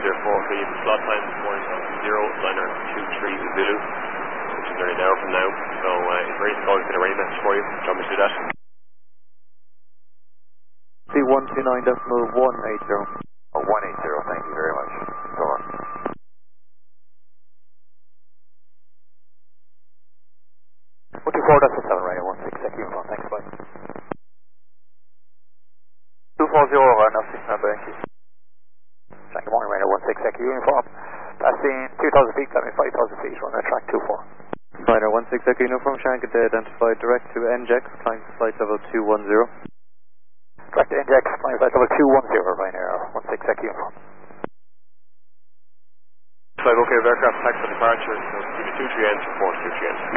leave slot time 40, liner 23 Zulu, which is nearly an hour from now. So if race call, get a rain message for you. Do you want me to do that? C129.180. Oh, 180, thank you very much. Go on. Looking forward to 7 right, 16 second uniform, thanks, bye. 240, runner 6 number, thank you. Good morning, radar 16 second uniform. Passing 2,000 feet, 75,000 feet, runner track 24. Liner 16 second uniform, Shanghai identified direct to NJEX, climb to flight level 210. Direct to NJEX, climb flight level 210, Ryanair 16 second uniform. Flight okay, aircraft tax for departure, so give me 23 ends for 4 23 ends.